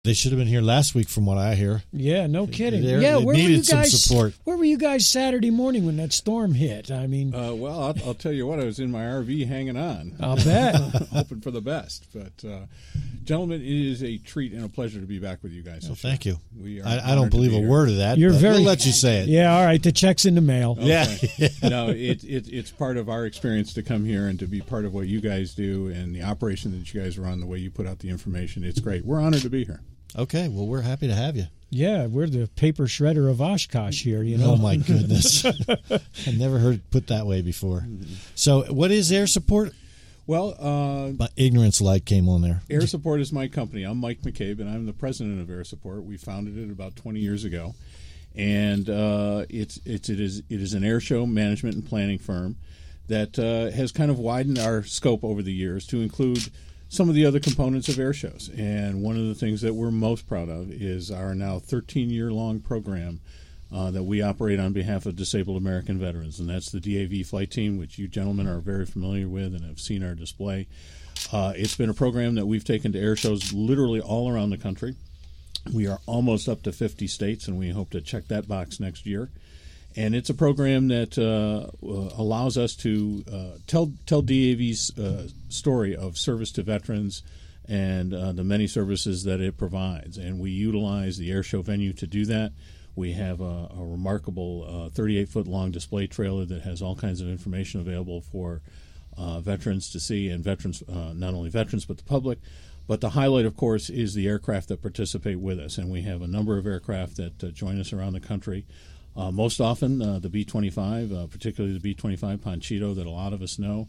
They should have been here last week, from what I hear. Yeah, no kidding. They where were you guys? Some support. Where were you guys Saturday morning when that storm hit? I mean, well, I'll tell you what. I was in my RV hanging on. I'll bet, hoping for the best. But, gentlemen, it is a treat and a pleasure to be back with you guys. Well, thank you. I don't believe a word of that. We'll let you say it. Yeah, all right. The check's in the mail. Okay. Yeah. No, it's part of our experience to come here and to be part of what you guys do and the operation that you guys run, the way you put out the information. It's great. We're honored to be here. Okay, well, we're happy to have you. Yeah, we're the paper shredder of Oshkosh here, you know. Oh, my goodness. I've never heard it put that way before. So what is Air Support? Well, my ignorance light came on there. Air Support is my company. I'm Mike McCabe, and I'm the president of Air Support. We founded it about 20 years ago. And it is an air show management and planning firm that has kind of widened our scope over the years to include some of the other components of air shows. And one of the things that we're most proud of is our now 13-year-long program that we operate on behalf of disabled American veterans, and that's the DAV flight team, which you gentlemen are very familiar with and have seen our display. It's been a program that we've taken to air shows literally all around the country. We are almost up to 50 states, and we hope to check that box next year. And it's a program that allows us to tell DAV's story of service to veterans and the many services that it provides. And we utilize the air show venue to do that. We have a remarkable 38-foot-long display trailer that has all kinds of information available for veterans to see, and veterans, not only veterans but the public. But the highlight, of course, is the aircraft that participate with us. And we have a number of aircraft that join us around the country. Most often, the B-25, particularly the B-25 Panchito that a lot of us know.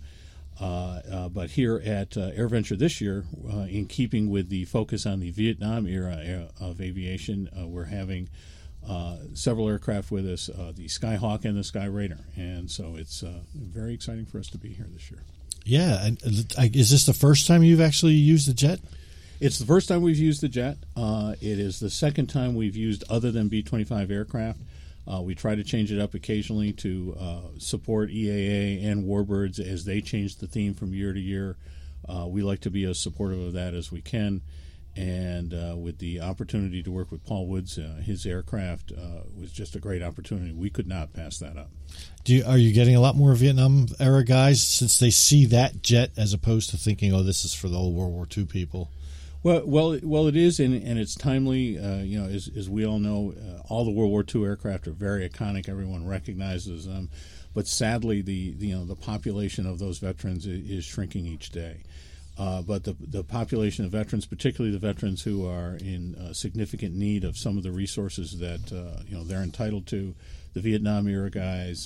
But here at AirVenture this year, in keeping with the focus on the Vietnam era of aviation, we're having several aircraft with us, the Skyhawk and the Skyraider. And so it's very exciting for us to be here this year. Yeah. And is this the first time you've actually used the jet? It's the first time we've used the jet. It is the second time we've used other than B-25 aircraft. We try to change it up occasionally to support EAA and Warbirds as they change the theme from year to year. We like to be as supportive of that as we can. And with the opportunity to work with Paul Woods, his aircraft was just a great opportunity. We could not pass that up. Are you getting a lot more Vietnam-era guys since they see that jet as opposed to thinking, oh, this is for the old World War II people? Well, it is, and it's timely. As we all know, all the World War II aircraft are very iconic. Everyone recognizes them, but sadly, the population of those veterans is shrinking each day. But the population of veterans, particularly the veterans who are in significant need of some of the resources that they're entitled to, the Vietnam era guys,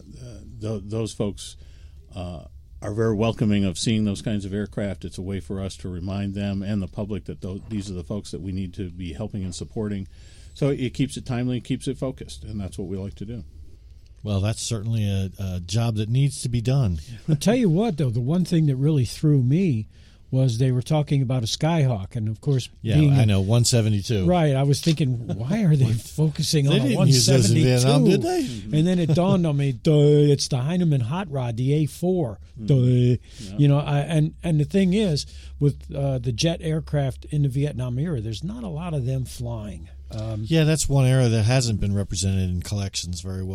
those folks are very welcoming of seeing those kinds of aircraft. It's a way for us to remind them and the public that these are the folks that we need to be helping and supporting. So it keeps it timely, keeps it focused, and that's what we like to do. Well, that's certainly a job that needs to be done. I'll tell you what, though, the one thing that really threw me was they were talking about a Skyhawk, and of course, I know 172. Right, I was thinking, why are they focusing on a 172? Use those in Vietnam, did they? And then it dawned on me, it's the Heinemann Hot Rod, the A4. And the thing is, with the jet aircraft in the Vietnam era, there's not a lot of them flying. That's one era that hasn't been represented in collections very well.